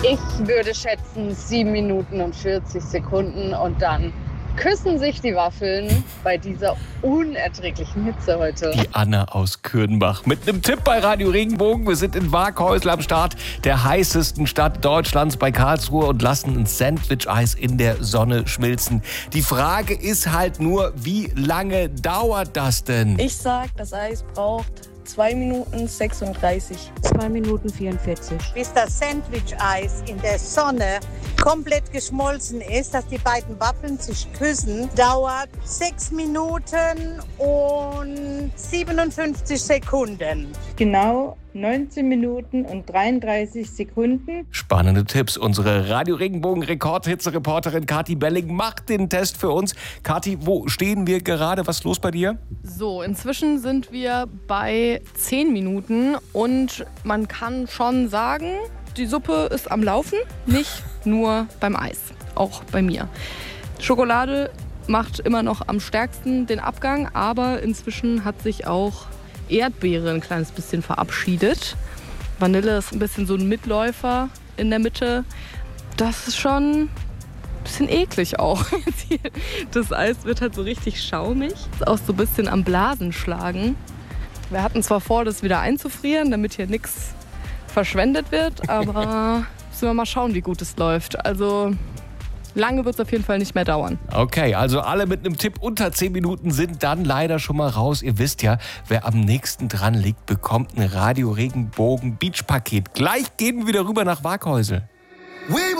Ich würde schätzen 7 Minuten und 40 Sekunden und dann küssen sich die Waffeln bei dieser unerträglichen Hitze heute. Die Anna aus Kürnbach mit einem Tipp bei Radio Regenbogen. Wir sind in Waaghäusel am Start, der heißesten Stadt Deutschlands bei Karlsruhe, und lassen ein Sandwich-Eis in der Sonne schmilzen. Die Frage ist halt nur, wie lange dauert das denn? Ich sag, das Eis braucht 2 Minuten 36. 2 Minuten 44. Bis das Sandwich-Eis in der Sonne komplett geschmolzen ist, dass die beiden Waffeln sich küssen, dauert 6 Minuten und 57 Sekunden. Genau 19 Minuten und 33 Sekunden. Spannende Tipps. Unsere Radio Regenbogen Rekordhitze-Reporterin Kathi Belling macht den Test für uns. Kathi, wo stehen wir gerade? Was ist los bei dir? So, inzwischen sind wir bei 10 Minuten und man kann schon sagen, die Suppe ist am Laufen, nicht nur beim Eis, auch bei mir. Schokolade macht immer noch am stärksten den Abgang, aber inzwischen hat sich auch Erdbeere ein kleines bisschen verabschiedet. Vanille ist ein bisschen so ein Mitläufer in der Mitte. Das ist schon ein bisschen eklig auch. Das Eis wird halt so richtig schaumig. Ist auch so ein bisschen am Blasen schlagen. Wir hatten zwar vor, das wieder einzufrieren, damit hier nichts verschwendet wird, aber müssen wir mal schauen, wie gut es läuft. Also lange wird es auf jeden Fall nicht mehr dauern. Okay, also alle mit einem Tipp unter 10 Minuten sind dann leider schon mal raus. Ihr wisst ja, wer am nächsten dran liegt, bekommt ein Radio Regenbogen Beach Paket. Gleich gehen wir wieder rüber nach Waaghäusel.